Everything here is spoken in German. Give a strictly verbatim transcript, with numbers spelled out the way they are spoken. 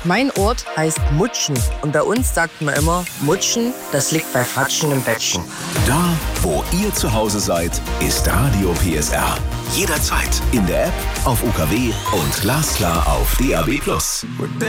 Mein Ort heißt Mutschen und bei uns sagt man immer, Mutschen, das liegt bei Fratschen im Bettchen. Da, wo ihr zu Hause seid, ist Radio P S R. Jederzeit in der App, auf U K W und glasklar auf D A B plus.